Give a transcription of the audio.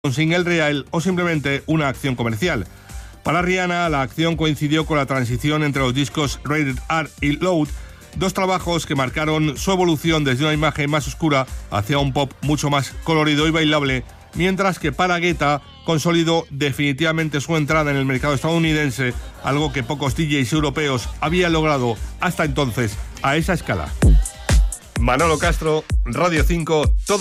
un single real o simplemente una acción comercial. Para Rihanna, la acción coincidió con la transición entre los discos Rated R y Loud, dos trabajos que marcaron su evolución desde una imagen más oscura hacia un pop mucho más colorido y bailable, mientras que para Guetta consolidó definitivamente su entrada en el mercado estadounidense, algo que pocos DJs europeos habían logrado hasta entonces a esa escala. Manolo Castro, Radio 5, todo